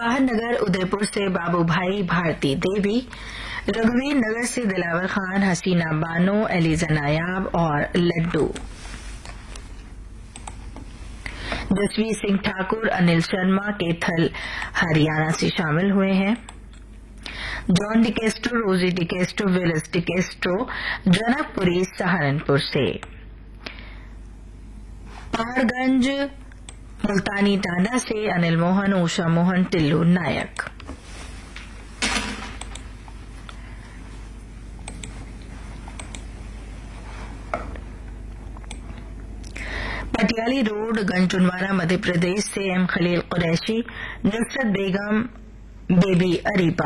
जवाहर नगर उदयपुर से बाबू भाई भारती देवी, रघुवीर नगर से दिलावर खान, हसीना बानो, एलिजा नायाब और लड्डू। जसवीर सिंह ठाकुर, अनिल शर्मा कैथल हरियाणा से शामिल हुए हैं। जॉन डिकेस्ट्रो, रोजी डिकेस्ट्रो, विलिस डिकेस्ट्रो जनकपुरी सहारनपुर से। पहाड़गंज मुल्तानी टांडा से अनिल मोहन, उषा मोहन, टिल्लू नायक। पटियाली रोड गंजटुनवारा मध्य प्रदेश से एम खलील कुरैशी, नुसरत बेगम, बेबी अरीबा।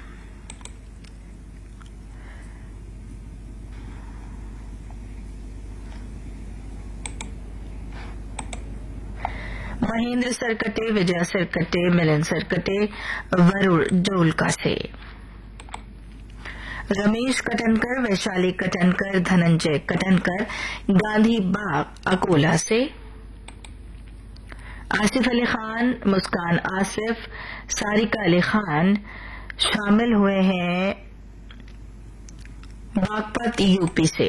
महेंद्र सरकटे, विजय सरकटे, मिलन सरकटे वरुण डोलका से। रमेश कटनकर, वैशाली कटनकर, धनंजय कटनकर गांधी बाग अकोला से। आसिफ अली खान, मुस्कान आसिफ, सारिका अली खान शामिल हुए हैं बागपत यूपी से।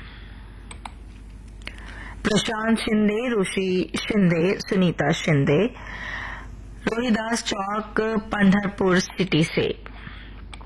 प्रशांत शिंदे, ऋषि शिंदे, सुनीता शिंदे रोहिदास चौक पंढरपुर सिटी से।